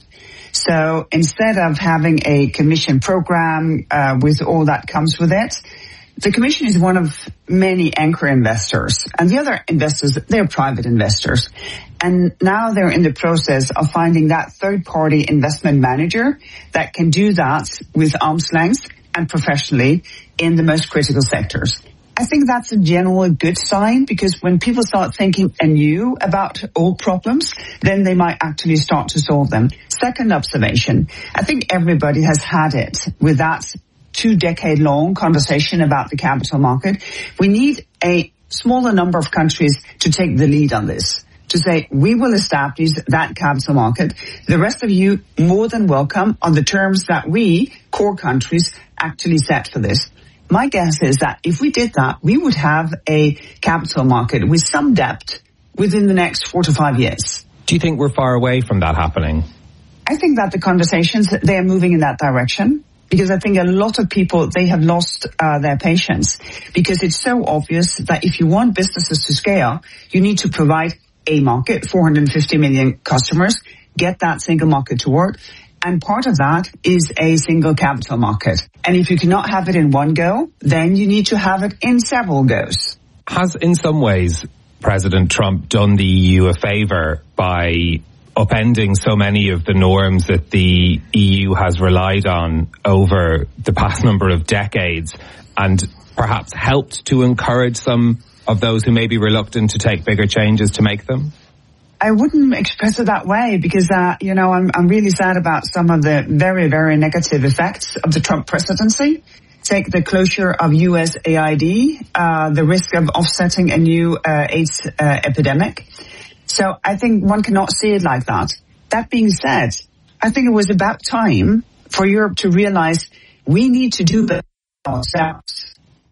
So instead of having a commission program uh, with all that comes with it, the commission is one of many anchor investors. And the other investors, they're private investors. And now they're in the process of finding that third-party investment manager that can do that with arm's length and professionally in the most critical sectors. I think that's a general good sign, because when people start thinking anew about old problems, then they might actually start to solve them. Second observation, I think everybody has had it with that two-decade-long conversation about the capital market. We need a smaller number of countries to take the lead on this, to say, we will establish that capital market. The rest of you, more than welcome on the terms that we, core countries, actually set for this. My guess is that if we did that, we would have a capital market with some depth within the next four to five years. Do you think we're far away from that happening? I think that the conversations, they are moving in that direction, because I think a lot of people, they have lost uh, their patience, because it's so obvious that if you want businesses to scale, you need to provide a market, four hundred fifty million customers, get that single market to work. And part of that is a single capital market. And if you cannot have it in one go, then you need to have it in several goes. Has, in some ways, President Trump done the E U a favour by upending so many of the norms that the E U has relied on over the past number of decades, and perhaps helped to encourage some of those who may be reluctant to take bigger changes to make them? I wouldn't express it that way, because, uh, you know, I'm, I'm really sad about some of the very, very negative effects of the Trump presidency. Take the closure of U S A I D, uh, the risk of offsetting a new uh, AIDS uh, epidemic. So I think one cannot see it like that. That being said, I think it was about time for Europe to realize we need to do better ourselves.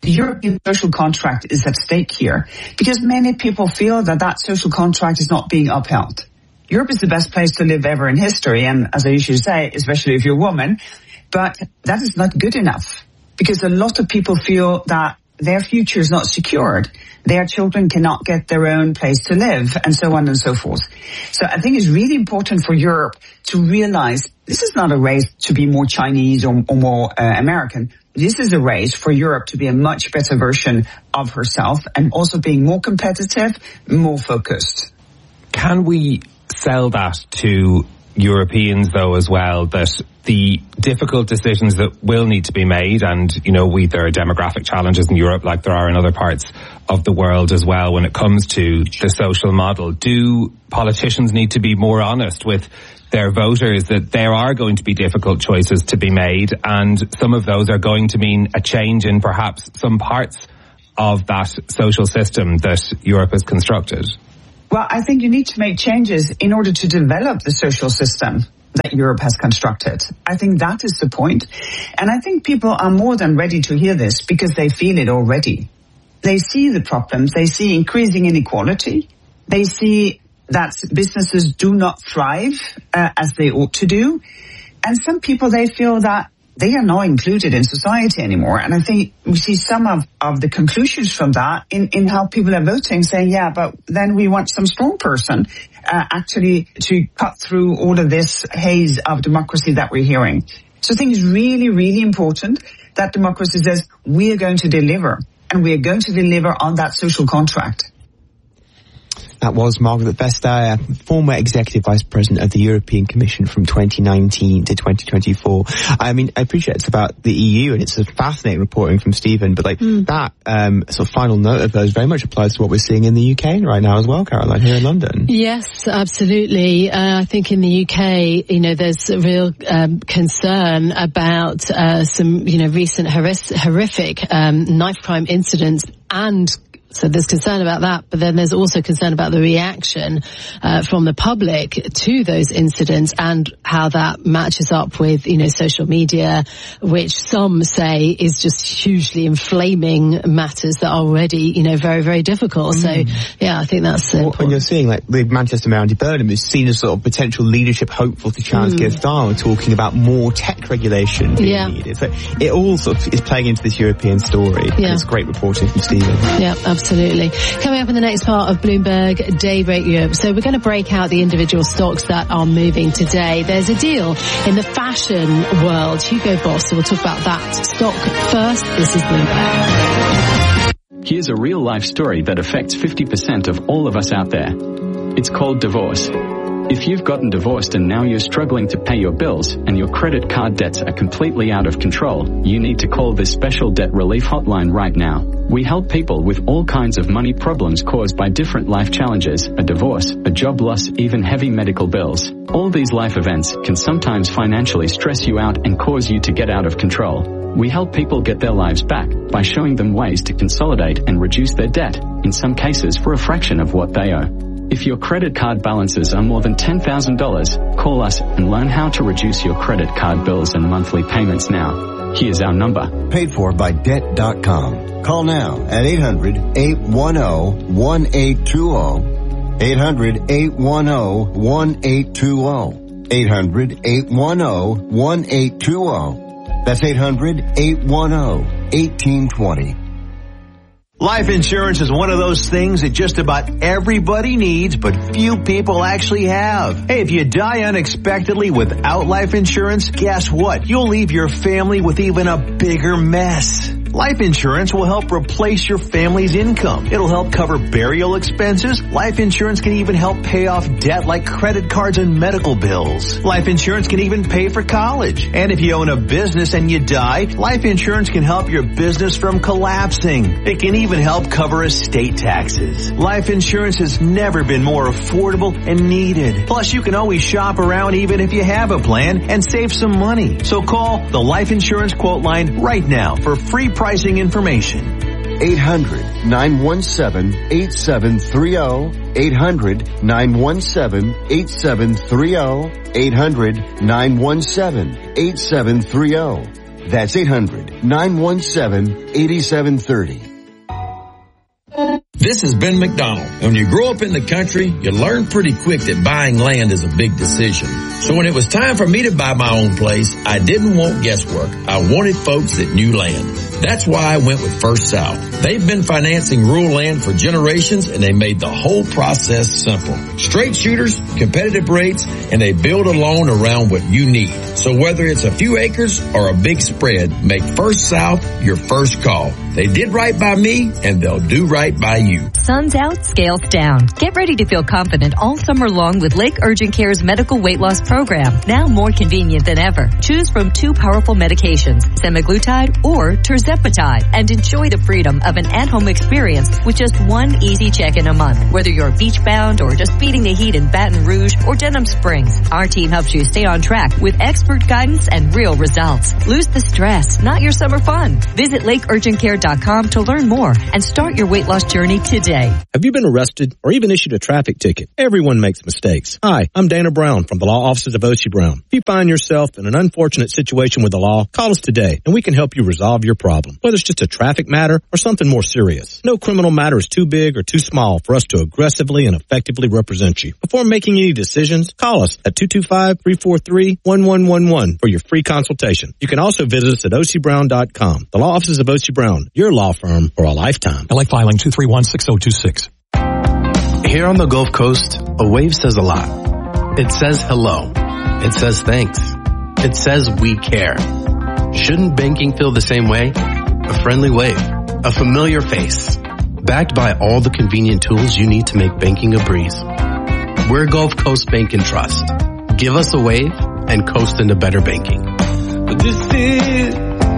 The European social contract is at stake here because many people feel that that social contract is not being upheld. Europe is the best place to live ever in history, and as I usually say, especially if you're a woman, but that is not good enough because a lot of people feel that their future is not secured. Their children cannot get their own place to live, and so on and so forth. So I think it's really important for Europe to realize this is not a race to be more Chinese or, or more uh, American. This is a race for Europe to be a much better version of herself and also being more competitive, more focused. Can we sell that to Europeans, though, as well, that the difficult decisions that will need to be made, and, you know, we there are demographic challenges in Europe like there are in other parts of the world as well when it comes to the social model. Do politicians need to be more honest with their voters that there are going to be difficult choices to be made, and some of those are going to mean a change in perhaps some parts of that social system that Europe has constructed? Well, I think you need to make changes in order to develop the social system that Europe has constructed. I think that is the point. And I think people are more than ready to hear this because they feel it already. They see the problems. They see increasing inequality. They see that businesses do not thrive uh, as they ought to do. And some people, they feel that they are not included in society anymore. And I think we see some of, of the conclusions from that in, in how people are voting, saying, yeah, but then we want some strong person uh, actually to cut through all of this haze of democracy that we're hearing. So I think it's really, really important that democracy says we are going to deliver, and we are going to deliver on that social contract. That was Margaret Vestager, former Executive Vice President of the European Commission from twenty nineteen to twenty twenty-four. I mean, I appreciate it's about the E U and it's a fascinating reporting from Stephen, but like mm. that um, sort of final note of hers very much applies to what we're seeing in the U K right now as well, Caroline, here in London. Yes, absolutely. Uh, I think in the U K, you know, there's a real um, concern about uh, some, you know, recent horrific, horrific um, knife crime incidents, and so there's concern about that, but then there's also concern about the reaction uh, from the public to those incidents and how that matches up with, you know, social media, which some say is just hugely inflaming matters that are already, you know, very, very difficult. Mm. So, yeah, I think that's important. When you're seeing, like, the Manchester Mayor Andy Burnham is seen as sort of potential leadership hopeful to Charles mm. Keir Starmer, talking about more tech regulation being yeah. needed. So it all sort of is playing into this European story. Yeah. And it's great reporting from Stephen. Yeah, absolutely. Absolutely. Coming up in the next part of Bloomberg Daybreak Europe. So we're going to break out the individual stocks that are moving today. There's a deal in the fashion world. Hugo Boss. So we'll talk about that stock first. This is Bloomberg. Here's a real life story that affects fifty percent of all of us out there. It's called divorce. If you've gotten divorced and now you're struggling to pay your bills and your credit card debts are completely out of control, you need to call this special debt relief hotline right now. We help people with all kinds of money problems caused by different life challenges, a divorce, a job loss, even heavy medical bills. All these life events can sometimes financially stress you out and cause you to get out of control. We help people get their lives back by showing them ways to consolidate and reduce their debt, in some cases for a fraction of what they owe. If your credit card balances are more than ten thousand dollars, call us and learn how to reduce your credit card bills and monthly payments now. Here's our number. Paid for by debt dot com. Call now at eight hundred, eight one zero, one eight two zero. eight hundred, eight one zero, one eight two zero. eight hundred, eight one zero, one eight two zero. That's eight hundred, eight one zero, one eight two zero. Life insurance is one of those things that just about everybody needs, but few people actually have. Hey, if you die unexpectedly without life insurance, guess what? You'll leave your family with even a bigger mess. Life insurance will help replace your family's income. It'll help cover burial expenses. Life insurance can even help pay off debt like credit cards and medical bills. Life insurance can even pay for college. And if you own a business and you die, life insurance can help your business from collapsing. It can even help cover estate taxes. Life insurance has never been more affordable and needed. Plus, you can always shop around even if you have a plan and save some money. So call the Life Insurance Quote Line right now for free pricing information. eight hundred, nine one seven, eight seven three zero. eight hundred, nine one seven, eight seven three zero. eight hundred, nine one seven, eight seven three zero. That's eight hundred, nine one seven, eight seven three zero. This is Ben McDonald. When you grow up in the country, you learn pretty quick that buying land is a big decision. So when it was time for me to buy my own place, I didn't want guesswork. I wanted folks that knew land. That's why I went with First South. They've been financing rural land for generations, and they made the whole process simple. Straight shooters, competitive rates, and they build a loan around what you need. So whether it's a few acres or a big spread, make First South your first call. They did right by me, and they'll do right by you. Sun's out, scales down. Get ready to feel confident all summer long with Lake Urgent Care's medical weight loss program. Now more convenient than ever. Choose from two powerful medications, semaglutide or tirzepatide, and enjoy the freedom of an at-home experience with just one easy check-in a month. Whether you're beach-bound or just beating the heat in Baton Rouge or Denham Springs, our team helps you stay on track with expert guidance and real results. Lose the stress, not your summer fun. Visit lake urgent care dot com to learn more and start your weight loss journey today. Have you been arrested or even issued a traffic ticket? Everyone makes mistakes. Hi, I'm Dana Brown from the law offices of O C Brown. If you find yourself in an unfortunate situation with the law, call us today and we can help you resolve your problem, whether it's just a traffic matter or something more serious. No criminal matter is too big or too small for us to aggressively and effectively represent you. Before making any decisions, call us at two two five, three four three, one one one one for your free consultation. You can also visit us at O C Brown dot com. The law offices of O C Brown, your law firm for a lifetime. L A filing two three one, six zero two six. Here on the Gulf Coast, a wave says a lot. It says hello. It says thanks. It says we care. Shouldn't banking feel the same way? A friendly wave. A familiar face. Backed by all the convenient tools you need to make banking a breeze. We're Gulf Coast Bank and Trust. Give us a wave and coast into better banking. This is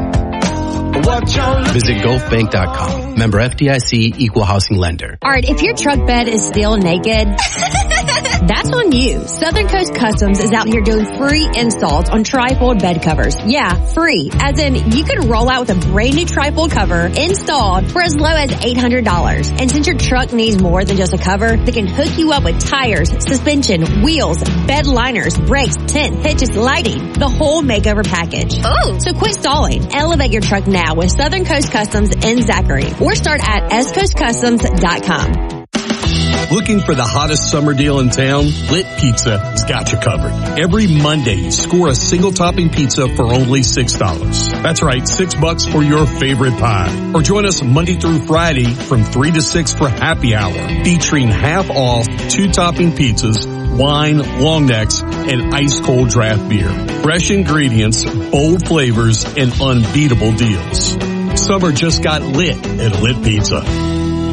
Visit gulf bank dot com. Member F D I C, Equal Housing Lender. All right, if your truck bed is still naked, that's on you. Southern Coast Customs is out here doing free installs on trifold bed covers. Yeah, free. As in, you can roll out with a brand new trifold cover installed for as low as eight hundred dollars. And since your truck needs more than just a cover, they can hook you up with tires, suspension, wheels, bed liners, brakes, tent, hitches, lighting, the whole makeover package. Oh! So quit stalling. Elevate your truck now with Southern Coast Customs in Zachary, or start at s coast customs dot com. Looking for the hottest summer deal in town? Lit Pizza has got you covered. Every Monday, score a single topping pizza for only six dollars. That's right, six bucks for your favorite pie. Or join us Monday through Friday from three to six for happy hour, featuring half off two topping pizzas, wine, long necks, and ice cold draft beer. Fresh ingredients, bold flavors, and unbeatable deals. Summer just got lit at Lit Pizza.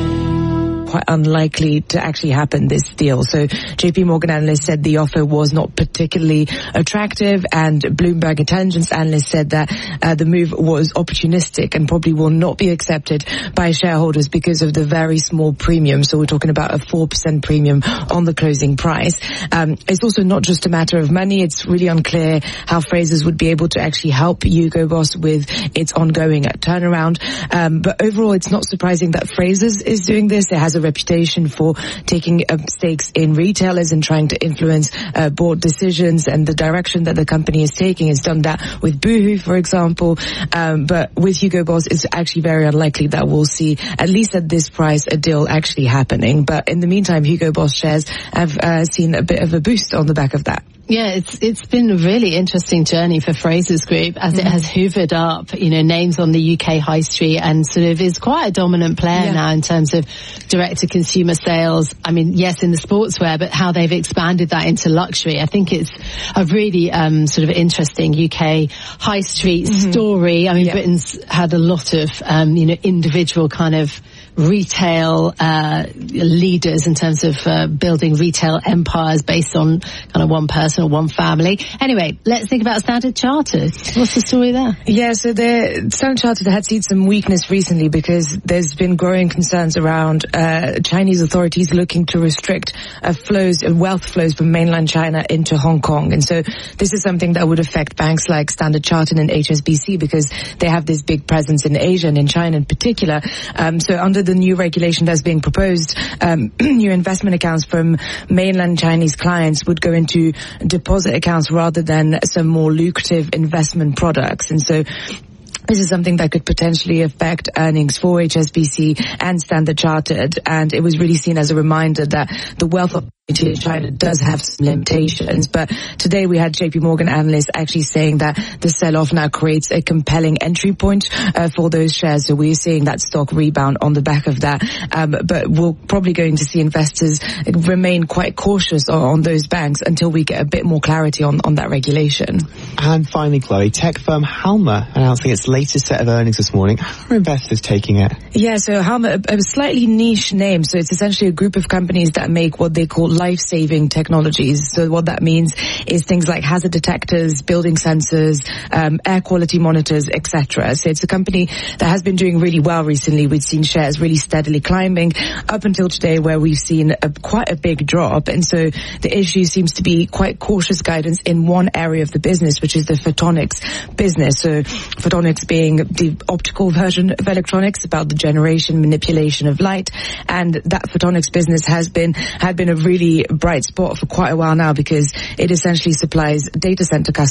Quite unlikely to actually happen, this deal. So J P Morgan analyst said the offer was not particularly attractive, and Bloomberg intelligence analyst said that uh, the move was opportunistic and probably will not be accepted by shareholders because of the very small premium. So we're talking about a four percent premium on the closing price. Um, it's also not just a matter of money. It's really unclear how Frasers would be able to actually help Hugo Boss with its ongoing turnaround. Um, but overall, it's not surprising that Frasers is doing this. It has a reputation for taking uh, stakes in retailers and trying to influence uh, board decisions and the direction that the company is taking. It's done that with Boohoo, for example. Um, but with Hugo Boss, it's actually very unlikely that we'll see, at least at this price, a deal actually happening. But in the meantime, Hugo Boss shares have uh, seen a bit of a boost on the back of that. Yeah, it's it's been a really interesting journey for Frasers Group as mm-hmm. it has hoovered up, you know, names on the U K high street and sort of is quite a dominant player yeah. now in terms of direct-to-consumer sales. I mean, yes, in the sportswear, but how they've expanded that into luxury. I think it's a really um, sort of interesting U K high street mm-hmm. story. I mean, yeah. Britain's had a lot of, um, you know, individual kind of retail uh leaders in terms of uh, building retail empires based on kind of one person or one family. Anyway, let's think about Standard Chartered. What's the story there? Yeah, so the Standard Chartered had seen some weakness recently because there's been growing concerns around uh Chinese authorities looking to restrict uh, flows, uh, wealth flows from mainland China into Hong Kong. And so this is something that would affect banks like Standard Chartered and H S B C because they have this big presence in Asia and in China in particular. Um, so under under the new regulation that's being proposed, um, new investment accounts from mainland Chinese clients would go into deposit accounts rather than some more lucrative investment products. And so this is something that could potentially affect earnings for H S B C and Standard Chartered, and it was really seen as a reminder that the wealth of China does have some limitations. But today we had J P Morgan analysts actually saying that the sell-off now creates a compelling entry point uh, for those shares. So we're seeing that stock rebound on the back of that. Um, but we're probably going to see investors remain quite cautious on, on those banks until we get a bit more clarity on, on that regulation. And finally, Chloe, tech firm Halma announcing its latest set of earnings this morning. How are investors taking it? Yeah, so Halma, a, a slightly niche name. So it's essentially a group of companies that make what they call life-saving technologies. So what that means is things like hazard detectors, building sensors, um, air quality monitors, et cetera. So it's a company that has been doing really well recently. We've seen shares really steadily climbing up until today, where we've seen a, quite a big drop. And so the issue seems to be quite cautious guidance in one area of the business, which is the photonics business. So photonics being the optical version of electronics, about the generation, manipulation of light. And that photonics business has been, had been a really bright spot for quite a while now, because it essentially supplies data center customers